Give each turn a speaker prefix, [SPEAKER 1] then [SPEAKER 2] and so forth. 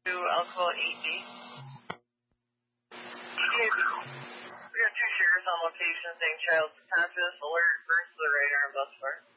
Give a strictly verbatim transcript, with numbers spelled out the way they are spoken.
[SPEAKER 1] Alcohol eight D. We got two sheriffs on location saying child conscious, alert, burns to the right arm thus far.